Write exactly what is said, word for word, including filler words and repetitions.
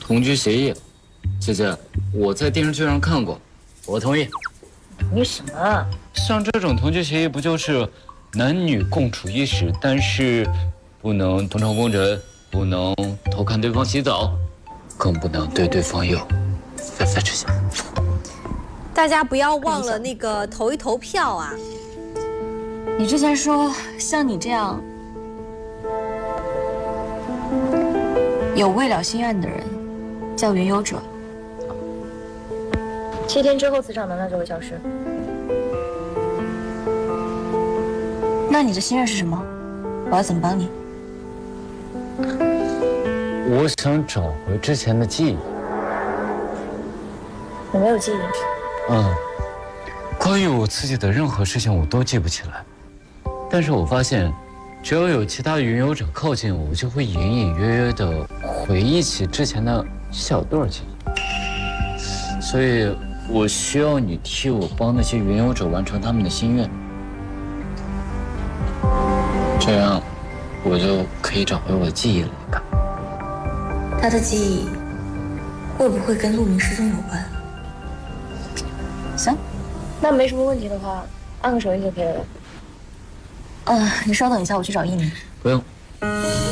同居协议。姐姐，我在电视剧上看过，我同意。 同意什么？ 像这种同居协议，不就是男女共处一室，但是不能同床共枕，不能偷看对方洗澡，更不能对对方有非分之想。 大家不要忘了那个投一投票啊！ 你之前说像你这样有未了心愿的人，叫云游者。 七天之后磁场能量就会消失。 那你的心愿是什么？我要怎么帮你？ 我想找回之前的记忆。 我没有记忆。 嗯，关于我自己的任何事情我都记不起来，但是我发现，只要有其他云游者靠近我，我就会隐隐约约地回忆起之前的小段记忆。所以，我需要你替我帮那些云游者完成他们的心愿，这样我就可以找回我的记忆了。你看， 他的记忆会不会跟陆明失踪有关？行， 那没什么问题的话，按个手印就可以了。 呃，你稍等一下，我去找印尼。 不用。